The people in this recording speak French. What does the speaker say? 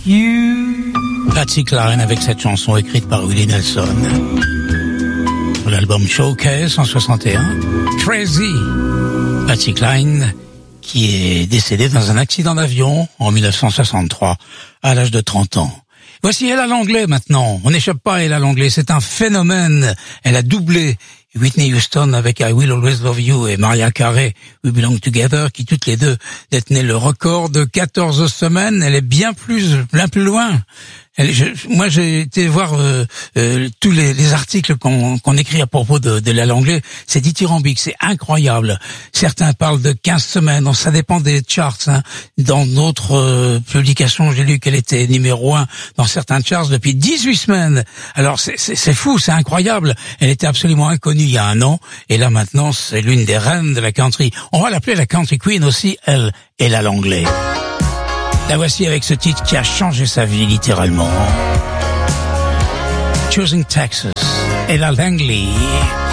you. Patsy Cline avec cette chanson écrite par Willie Nelson. Sur l'album Showcase en 61. Crazy. Patsy Cline qui est décédée dans un accident d'avion en 1963 à l'âge de 30 ans. Voici Ella Langley maintenant. On n'échappe pas à Ella Langley, c'est un phénomène. Elle a doublé Whitney Houston avec I Will Always Love You et Mariah Carey, We Belong Together, qui toutes les deux détenaient le record de 14 semaines. Elle est bien plus loin. Moi, j'ai été voir tous les articles qu'on écrit à propos de Ella Langley. C'est dithyrambique, c'est incroyable. Certains parlent de 15 semaines, ça dépend des charts. Hein. Dans d'autres publications, j'ai lu qu'elle était numéro 1 dans certains charts depuis 18 semaines. Alors, c'est fou, c'est incroyable. Elle était absolument inconnue il y a un an, et là maintenant, c'est l'une des reines de la country. On va l'appeler la country queen aussi, elle, Ella Langley. La voici avec ce titre qui a changé sa vie littéralement. Choosing Texas, Ella Langley.